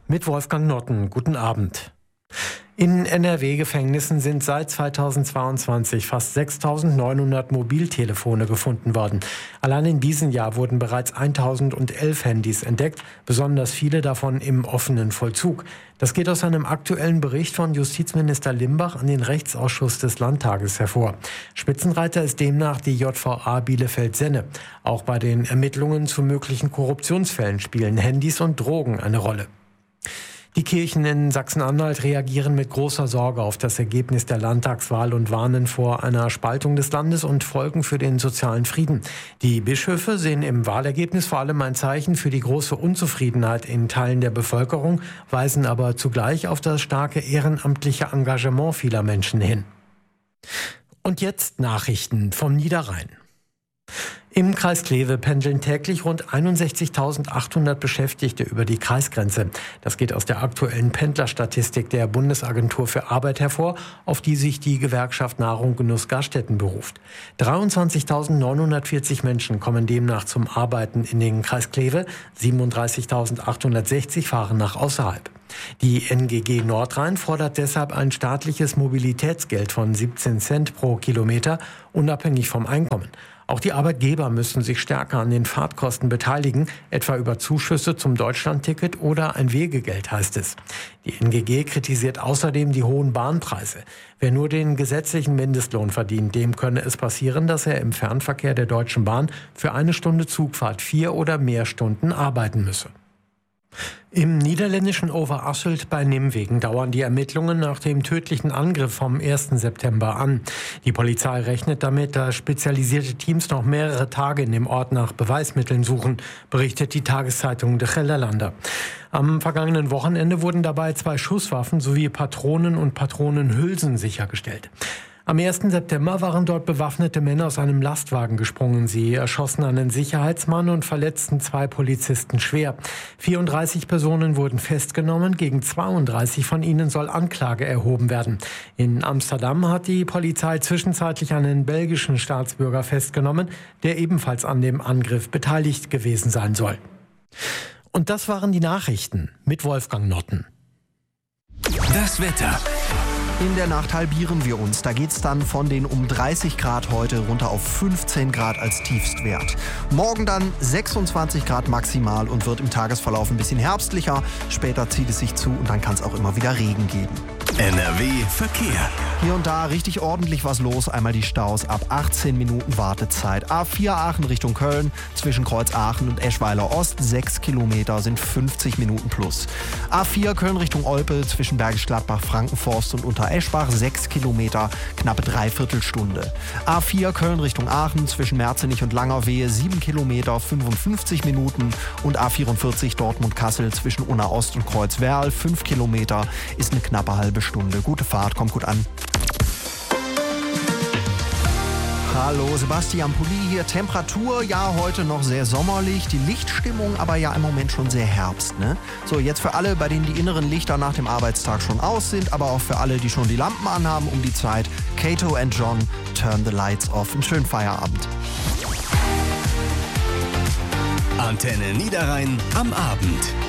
Mit Wolfgang Notten. Guten Abend. In NRW-Gefängnissen sind seit 2022 fast 6.900 Mobiltelefone gefunden worden. Allein in diesem Jahr wurden bereits 1.011 Handys entdeckt, besonders viele davon im offenen Vollzug. Das geht aus einem aktuellen Bericht von Justizminister Limbach an den Rechtsausschuss des Landtages hervor. Spitzenreiter ist demnach die JVA Bielefeld-Senne. Auch bei den Ermittlungen zu möglichen Korruptionsfällen spielen Handys und Drogen eine Rolle. Die Kirchen in Sachsen-Anhalt reagieren mit großer Sorge auf das Ergebnis der Landtagswahl und warnen vor einer Spaltung des Landes und Folgen für den sozialen Frieden. Die Bischöfe sehen im Wahlergebnis vor allem ein Zeichen für die große Unzufriedenheit in Teilen der Bevölkerung, weisen aber zugleich auf das starke ehrenamtliche Engagement vieler Menschen hin. Und jetzt Nachrichten vom Niederrhein. Im Kreis Kleve pendeln täglich rund 61.800 Beschäftigte über die Kreisgrenze. Das geht aus der aktuellen Pendlerstatistik der Bundesagentur für Arbeit hervor, auf die sich die Gewerkschaft Nahrung Genuss Gaststätten beruft. 23.940 Menschen kommen demnach zum Arbeiten in den Kreis Kleve, 37.860 fahren nach außerhalb. Die NGG Nordrhein fordert deshalb ein staatliches Mobilitätsgeld von 17 Cent pro Kilometer, unabhängig vom Einkommen. Auch die Arbeitgeber müssen sich stärker an den Fahrtkosten beteiligen, etwa über Zuschüsse zum Deutschlandticket oder ein Wegegeld, heißt es. Die NGG kritisiert außerdem die hohen Bahnpreise. Wer nur den gesetzlichen Mindestlohn verdient, dem könne es passieren, dass er im Fernverkehr der Deutschen Bahn für eine Stunde Zugfahrt 4 oder mehr Stunden arbeiten müsse. Im niederländischen Overasselt bei Nimwegen dauern die Ermittlungen nach dem tödlichen Angriff vom 1. September an. Die Polizei rechnet damit, dass spezialisierte Teams noch mehrere Tage in dem Ort nach Beweismitteln suchen, berichtet die Tageszeitung De Gelderlander. Am vergangenen Wochenende wurden dabei 2 Schusswaffen sowie Patronen und Patronenhülsen sichergestellt. Am 1. September waren dort bewaffnete Männer aus einem Lastwagen gesprungen. Sie erschossen einen Sicherheitsmann und verletzten 2 Polizisten schwer. 34 Personen wurden festgenommen. Gegen 32 von ihnen soll Anklage erhoben werden. In Amsterdam hat die Polizei zwischenzeitlich einen belgischen Staatsbürger festgenommen, der ebenfalls an dem Angriff beteiligt gewesen sein soll. Und das waren die Nachrichten mit Wolfgang Notten. Das Wetter. In der Nacht halbieren wir uns. Da geht's dann von den um 30 Grad heute runter auf 15 Grad als Tiefstwert. Morgen dann 26 Grad maximal und wird im Tagesverlauf ein bisschen herbstlicher. Später zieht es sich zu und dann kann es auch immer wieder Regen geben. NRW Verkehr. Hier und da richtig ordentlich was los. Einmal die Staus ab 18 Minuten Wartezeit. A4 Aachen Richtung Köln zwischen Kreuz Aachen und Eschweiler Ost 6 Kilometer sind 50 Minuten plus. A4 Köln Richtung Olpe zwischen Bergisch Gladbach, Frankenforst und Untereschbach 6 Kilometer, knappe Dreiviertelstunde. A4 Köln Richtung Aachen zwischen Merzenich und Langerwehe 7 Kilometer, 55 Minuten. Und A44 Dortmund-Kassel zwischen Unna Ost und Kreuzwerl 5 Kilometer ist eine knappe halbe Stunde. Gute Fahrt, kommt gut an. Hallo, Sebastian Pulli hier. Temperatur, ja, heute noch sehr sommerlich. Die Lichtstimmung aber ja im Moment schon sehr Herbst, ne? So, jetzt für alle, bei denen die inneren Lichter nach dem Arbeitstag schon aus sind, aber auch für alle, die schon die Lampen anhaben um die Zeit. Kato and John, Turn the Lights Off. Einen schönen Feierabend. Antenne Niederrhein am Abend.